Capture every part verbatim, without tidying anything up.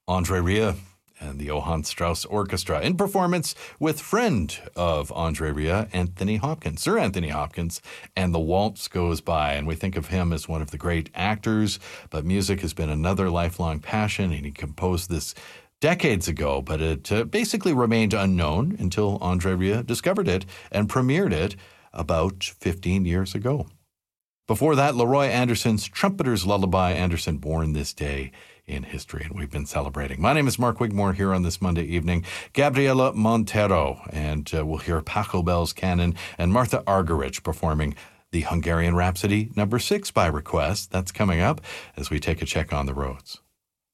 Andre Rieu and the Johann Strauss Orchestra in performance with friend of Andre Rieu, Anthony Hopkins, Sir Anthony Hopkins, and The Waltz Goes By. And we think of him as one of the great actors, but music has been another lifelong passion, and he composed this decades ago, but it uh, basically remained unknown until Andre Rieu discovered it and premiered it about fifteen years ago. Before that, Leroy Anderson's Trumpeter's Lullaby, Anderson born this day in history, and we've been celebrating. My name is Mark Wigmore here on this Monday evening. Gabriela Montero, and uh, we'll hear Paco Bell's Canon and Martha Argerich performing the Hungarian Rhapsody number six by request. That's coming up as we take a check on the roads.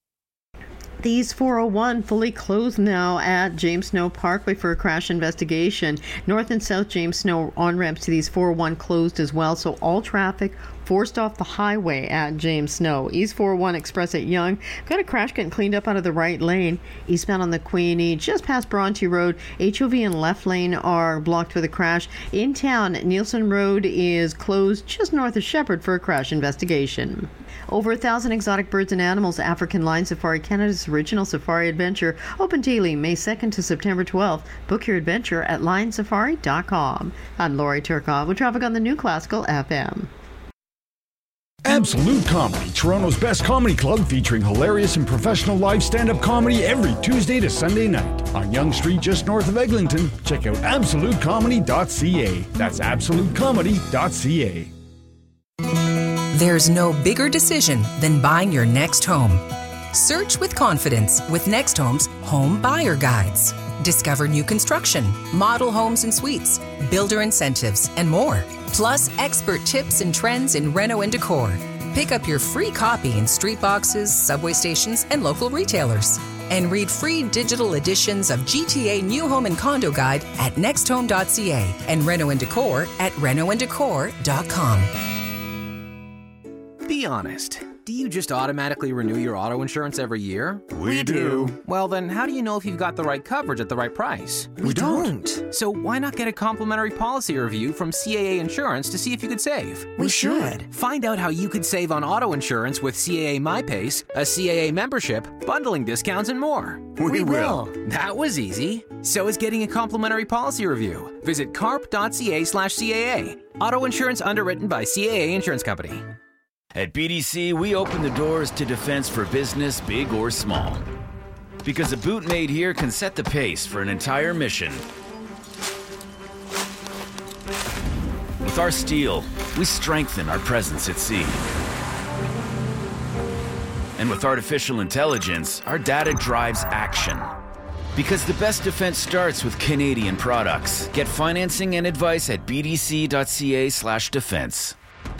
The East four oh one fully closed now at James Snow Parkway for a crash investigation. North and South James Snow on-ramps to the East four oh one closed as well, so all traffic forced off the highway at James Snow. East four oh one Express at Yonge got a crash getting cleaned up out of the right lane. Eastbound on the Queenie, just past Bronte Road, H O V and left lane are blocked for the crash. In town, Nielsen Road is closed just north of Shepherd for a crash investigation. Over a thousand exotic birds and animals, African Lion Safari, Canada's original safari adventure, open daily May second to September twelfth. Book your adventure at lion safari dot com. I'm Lori Turcotte with traffic on the New Classical F M. Absolute Comedy, Toronto's best comedy club, featuring hilarious and professional live stand-up comedy every Tuesday to Sunday night. On Yonge Street, just north of Eglinton, check out absolute comedy dot c a. That's absolute comedy dot c a. There's no bigger decision than buying your next home. Search with confidence with Next Home's Home Buyer Guides. Discover new construction, model homes and suites, builder incentives, and more. Plus expert tips and trends in reno and decor. Pick up your free copy in street boxes, subway stations, and local retailers. And read free digital editions of G T A New Home and Condo Guide at next home dot c a and Reno and Decor at reno and decor dot com. Be honest. Do you just automatically renew your auto insurance every year? We do. Well, then how do you know if you've got the right coverage at the right price? We don't. So why not get a complimentary policy review from C A A Insurance to see if you could save? We should. Find out how you could save on auto insurance with C A A MyPace, a C A A membership, bundling discounts, and more. We, we will. That was easy. So is getting a complimentary policy review. Visit carp dot c a slash C A A. Auto insurance underwritten by C A A Insurance Company. At B D C, we open the doors to defense for business, big or small. Because a boot made here can set the pace for an entire mission. With our steel, we strengthen our presence at sea. And with artificial intelligence, our data drives action. Because the best defense starts with Canadian products. Get financing and advice at b d c dot c a slash defense.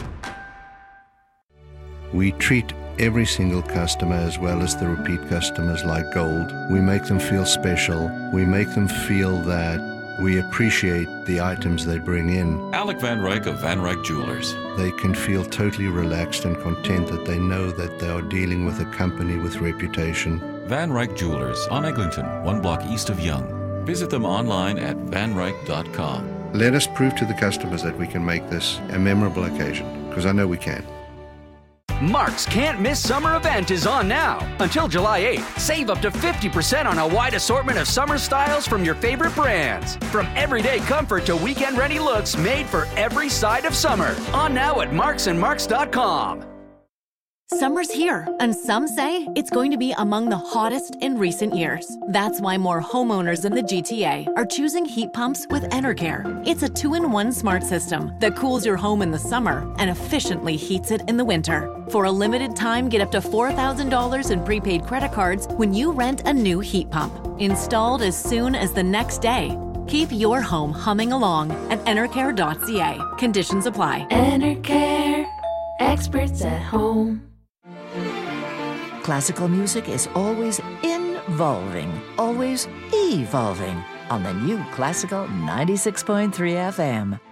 We treat every single customer as well as the repeat customers like gold. We make them feel special. We make them feel that we appreciate the items they bring in. Alec Van Ryk of Van Ryk Jewelers. They can feel totally relaxed and content that they know that they are dealing with a company with reputation. Van Ryk Jewelers on Eglinton, one block east of Yonge. Visit them online at van ryk dot com. Let us prove to the customers that we can make this a memorable occasion, because I know we can. Mark's Can't Miss Summer event is on now. Until July eighth, save up to fifty percent on a wide assortment of summer styles from your favorite brands. From everyday comfort to weekend-ready looks made for every side of summer. On now at marks and marks dot com. Summer's here, and some say it's going to be among the hottest in recent years. That's why more homeowners in the G T A are choosing heat pumps with Enercare. It's a two-in-one smart system that cools your home in the summer and efficiently heats it in the winter. For a limited time, get up to four thousand dollars in prepaid credit cards when you rent a new heat pump. Installed as soon as the next day. Keep your home humming along at enercare dot c a. Conditions apply. Enercare. Experts at home. Classical music is always involving, always evolving on the New Classical ninety-six point three F M.